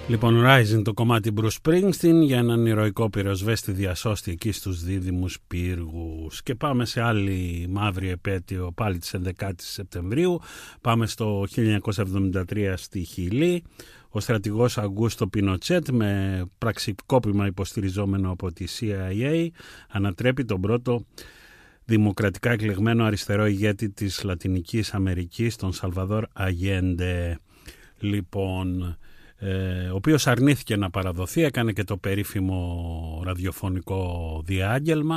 Λοιπόν, Rising, το κομμάτι Bruce Springsteen, για έναν ηρωικό πυροσβέστη διασώστη εκεί στους δίδυμους πύργους. Και πάμε σε άλλη μαύρη επέτειο, πάλι της 11ης Σεπτεμβρίου. Πάμε στο 1973 στη Χιλή. Ο στρατηγός Αγκούστο Πινοτσέτ, με πραξικόπημα υποστηριζόμενο από τη CIA, ανατρέπει τον πρώτο δημοκρατικά εκλεγμένο αριστερό ηγέτη της Λατινικής Αμερικής, τον Σαλβαδόρ Αγιέντε. Λοιπόν, ο οποίος αρνήθηκε να παραδοθεί, έκανε και το περίφημο ραδιοφωνικό διάγγελμα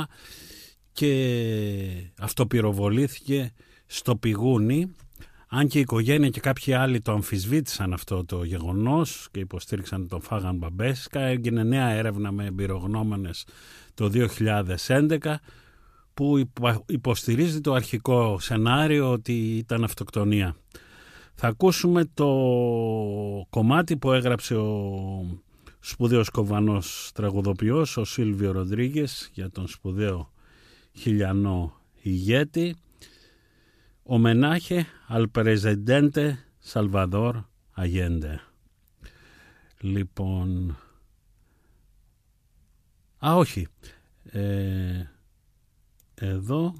και αυτό πυροβολήθηκε στο πηγούνι, αν και η οικογένεια και κάποιοι άλλοι το αμφισβήτησαν αυτό το γεγονός και υποστήριξαν τον φάγαν μπαμπέσκα. Έγινε νέα έρευνα με εμπειρογνώμονες το 2011 που υποστηρίζει το αρχικό σενάριο ότι ήταν αυτοκτονία. Θα ακούσουμε το κομμάτι που έγραψε ο σπουδαίος κοβανός τραγουδοποιός, ο Σίλβιο Ροντρίγκες, για τον σπουδαίο χιλιανό ηγέτη. Ομενάχε al presidente Salvador Allende. Λοιπόν, όχι, εδώ,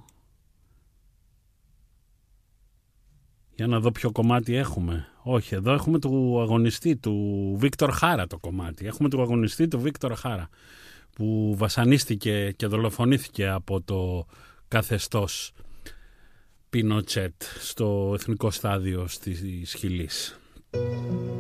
για να δω ποιο κομμάτι έχουμε. Όχι, εδώ έχουμε του αγωνιστή, του Βίκτορ Χάρα το κομμάτι. Έχουμε του αγωνιστή του Βίκτορ Χάρα, που βασανίστηκε και δολοφονήθηκε από το καθεστώς Πινοτσέτ στο εθνικό στάδιο της Χιλής.